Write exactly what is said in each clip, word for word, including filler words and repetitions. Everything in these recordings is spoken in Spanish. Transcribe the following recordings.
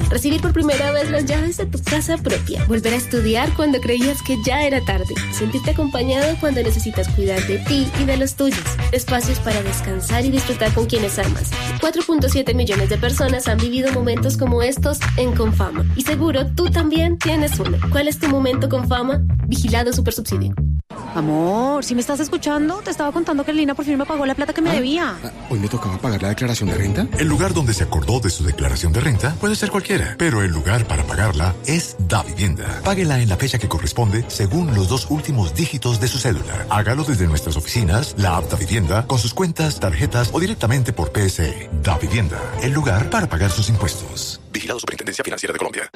recibir por primera vez las llaves de tu casa propia, volver a estudiar cuando creías que ya era tarde, sentirte acompañado cuando necesitas cuidar de ti y de los tuyos, espacios para descansar y disfrutar con quienes amas. cuatro punto siete millones de personas han vivido momentos como estos en Confama y seguro tú también tienes uno. ¿Cuál es tu momento con fama? Vigilado Supersubsidio. Amor, si me estás escuchando, te estaba contando que Lina por fin me pagó la plata que me ¿Ah? debía. ¿Hoy me tocaba pagar la declaración de renta? El lugar donde se acordó de su declaración de renta puede ser cualquiera, pero el lugar para pagarla es Davivienda. Páguela en la fecha que corresponde según los dos últimos dígitos de su cédula. Hágalo desde nuestras oficinas, la app Davivienda, con sus cuentas, tarjetas o directamente por P S E. Davivienda, el lugar para pagar sus impuestos. Vigilado Superintendencia Financiera de Colombia.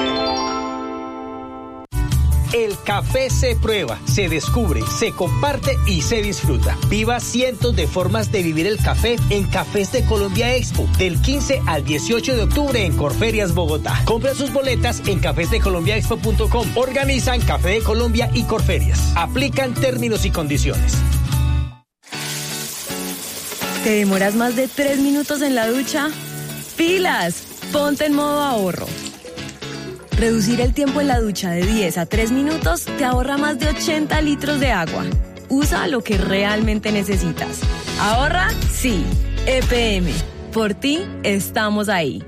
El café se prueba, se descubre, se comparte y se disfruta. Viva cientos de formas de vivir el café en Cafés de Colombia Expo, del quince al dieciocho de octubre en Corferias, Bogotá. Compra sus boletas en cafés de colombia expo punto com. Organizan Café de Colombia y Corferias. Aplican términos y condiciones. ¿Te demoras más de tres minutos en la ducha? ¡Pilas! Ponte en modo ahorro. Reducir el tiempo en la ducha de diez a tres minutos te ahorra más de ochenta litros de agua. Usa lo que realmente necesitas. ¿Ahorra? Sí. E P M. Por ti, estamos ahí.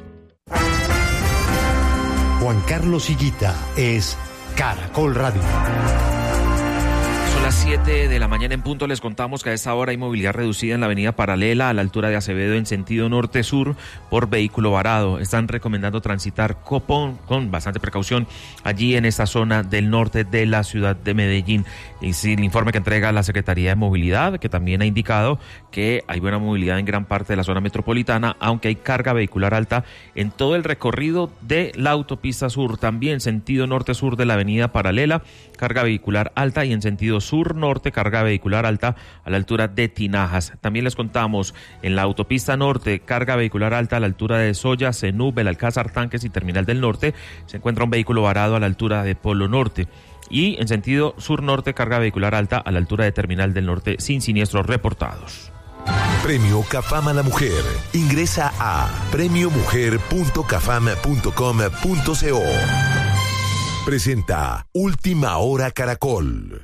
Juan Carlos Higuita es Caracol Radio. Son las siete de la mañana en punto. Les contamos que a esta hora hay movilidad reducida en la avenida Paralela a la altura de Acevedo en sentido norte-sur por vehículo varado. Están recomendando transitar Copón con bastante precaución allí en esta zona del norte de la ciudad de Medellín. Y sí, el informe que entrega la Secretaría de Movilidad, que también ha indicado que hay buena movilidad en gran parte de la zona metropolitana, aunque hay carga vehicular alta en todo el recorrido de la autopista sur, también sentido norte-sur de la avenida Paralela, carga vehicular alta, y en sentido sur-norte, carga vehicular alta a la altura de Tinajas. También les contamos en la autopista norte, carga vehicular alta a la altura de Soya, Cenú, Belalcázar, Tanques y Terminal del Norte. Se encuentra un vehículo varado a la altura de Polo Norte. Y en sentido sur-norte, carga vehicular alta a la altura de Terminal del Norte, sin siniestros reportados. Premio Cafam a la Mujer. Ingresa a premio mujer punto cafam punto com punto co. Presenta Última Hora Caracol.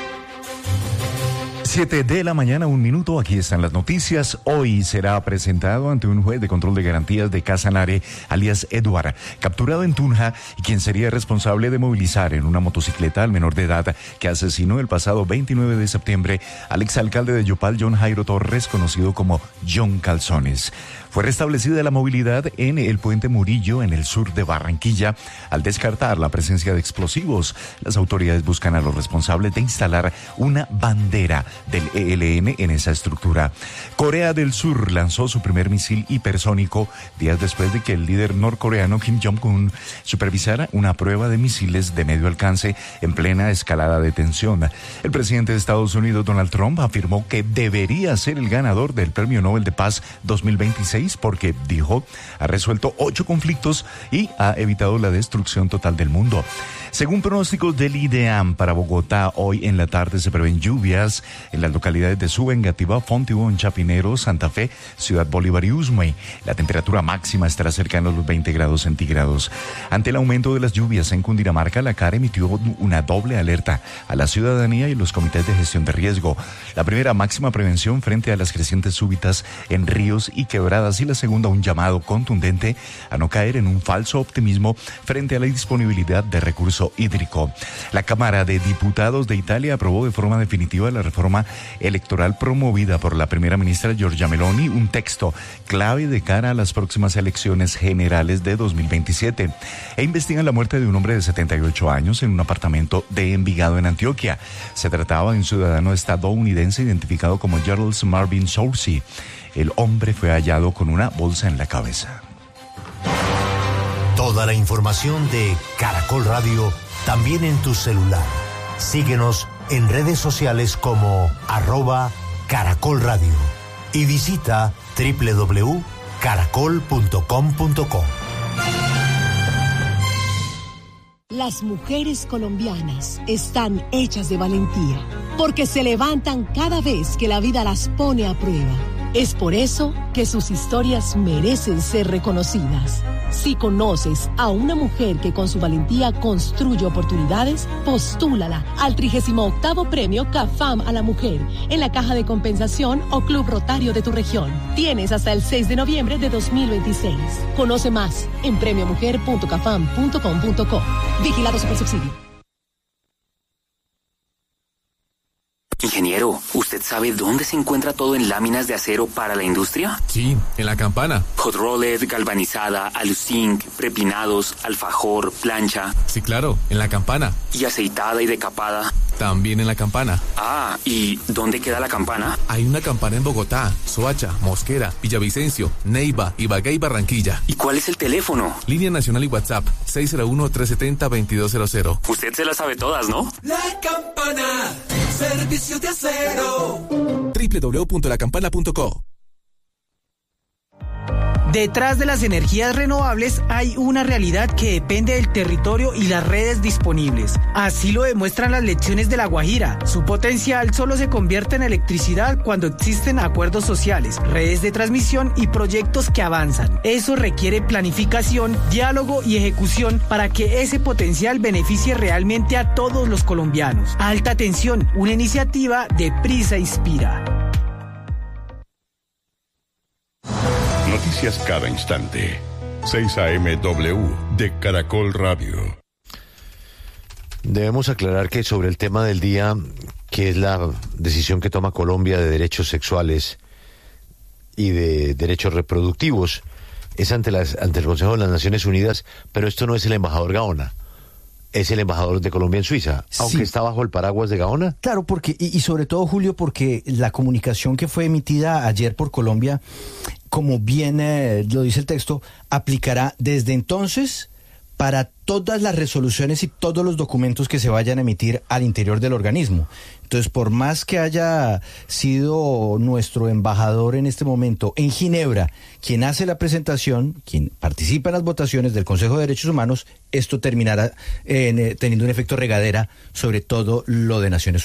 Siete de la mañana, un minuto, aquí están las noticias. Hoy será presentado ante un juez de control de garantías de Casanare, alias Eduard, capturado en Tunja, y quien sería responsable de movilizar en una motocicleta al menor de edad que asesinó el pasado veintinueve de septiembre al exalcalde de Yopal, John Jairo Torres, conocido como John Calzones. Fue restablecida la movilidad en el puente Murillo, en el sur de Barranquilla, al descartar la presencia de explosivos. Las autoridades buscan a los responsables de instalar una bandera del E L N en esa estructura. Corea del Sur lanzó su primer misil hipersónico días después de que el líder norcoreano Kim Jong-un supervisara una prueba de misiles de medio alcance en plena escalada de tensión. El presidente de Estados Unidos, Donald Trump, afirmó que debería ser el ganador del Premio Nobel de Paz dos mil veintiséis porque, dijo, ha resuelto ocho conflictos y ha evitado la destrucción total del mundo. Según pronósticos del IDEAM, para Bogotá, hoy en la tarde se prevén lluvias en las localidades de Suba, Engativá, Fontibón, Chapinero, Santa Fe, Ciudad Bolívar y Usme. La temperatura máxima estará cercana a los veinte grados centígrados. Ante el aumento de las lluvias en Cundinamarca, la C A R emitió una doble alerta a la ciudadanía y los comités de gestión de riesgo. La primera, máxima prevención frente a las crecientes súbitas en ríos y quebradas, y la segunda, un llamado contundente a no caer en un falso optimismo frente a la disponibilidad de recursos hídrico. La Cámara de Diputados de Italia aprobó de forma definitiva la reforma electoral promovida por la primera ministra Giorgia Meloni, un texto clave de cara a las próximas elecciones generales de dos mil veintisiete. E investigan la muerte de un hombre de setenta y ocho años en un apartamento de Envigado, en Antioquia. Se trataba de un ciudadano estadounidense identificado como Charles Marvin Soucy. El hombre fue hallado con una bolsa en la cabeza. Toda la información de Caracol Radio también en tu celular. Síguenos en redes sociales como arroba Caracol Radio y visita doble u doble u doble u punto caracol punto com punto co. Las mujeres colombianas están hechas de valentía porque se levantan cada vez que la vida las pone a prueba. Es por eso que sus historias merecen ser reconocidas. Si conoces a una mujer que con su valentía construye oportunidades, postúlala al trigésimo octavo Premio CAFAM a la Mujer en la Caja de Compensación o Club Rotario de tu región. Tienes hasta el seis de noviembre de dos mil veintiséis. Conoce más en premio mujer punto cafam punto com punto co. Vigilado Supersubsidio. Ingeniero, ¿usted sabe dónde se encuentra todo en láminas de acero para la industria? Sí, en La Campana. Hot rolled, galvanizada, aluzinc, prepinados, alfajor, plancha. Sí, claro, en La Campana. ¿Y aceitada y decapada? También en La Campana. Ah, ¿y dónde queda la campana? Hay una campana en Bogotá, Soacha, Mosquera, Villavicencio, Neiva, Ibagué y Barranquilla. ¿Y cuál es el teléfono? Línea nacional y WhatsApp, seis cero uno, tres siete cero, dos dos cero cero. Usted se las sabe todas, ¿no? La Campana, servicio de acero. doble u doble u doble u punto la campana punto co. Detrás de las energías renovables hay una realidad que depende del territorio y las redes disponibles. Así lo demuestran las lecciones de La Guajira. Su potencial solo se convierte en electricidad cuando existen acuerdos sociales, redes de transmisión y proyectos que avanzan. Eso requiere planificación, diálogo y ejecución para que ese potencial beneficie realmente a todos los colombianos. Alta tensión, una iniciativa de Prisa Inspira. Noticias cada instante. seis A M W de Caracol Radio. Debemos aclarar que sobre el tema del día, que es la decisión que toma Colombia de derechos sexuales y de derechos reproductivos, es ante, las, ante el Consejo de las Naciones Unidas, pero esto no es el embajador Gaona. Es el embajador de Colombia en Suiza, aunque sí está bajo el paraguas de Gaona. Claro, porque y, y sobre todo, Julio, porque la comunicación que fue emitida ayer por Colombia, como bien eh, lo dice el texto, aplicará desde entonces para todas las resoluciones y todos los documentos que se vayan a emitir al interior del organismo. Entonces, por más que haya sido nuestro embajador en este momento en Ginebra quien hace la presentación, quien participa en las votaciones del Consejo de Derechos Humanos, esto terminará eh, teniendo un efecto regadera sobre todo lo de Naciones Unidas.